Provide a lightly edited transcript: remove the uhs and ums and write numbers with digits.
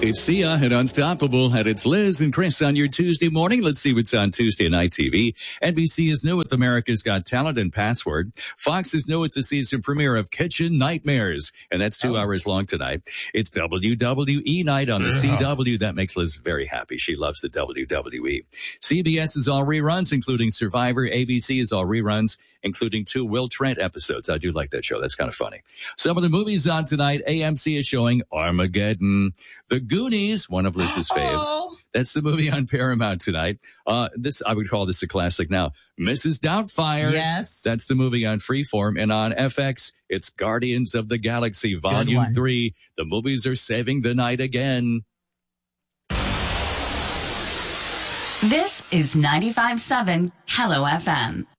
It's Sia and Unstoppable, and it's Liz and Chris on your Tuesday morning. Let's see what's on Tuesday night TV. NBC is new with America's Got Talent and Password. Fox is new with the season premiere of Kitchen Nightmares, and that's 2 hours long tonight. It's WWE night on the CW. That makes Liz very happy. She loves the WWE. CBS is all reruns, including Survivor. ABC is all reruns, including 2 Will Trent episodes. I do like that show. That's kind of funny. Some of the movies on tonight. AMC is showing Armageddon. The Goonies, one of Liz's faves. That's the movie on Paramount tonight. I would call this a classic now. Mrs. Doubtfire. Yes. That's the movie on Freeform. And on FX, it's Guardians of the Galaxy Volume 3. The movies are saving the night again. This is 95.7 Hello FM.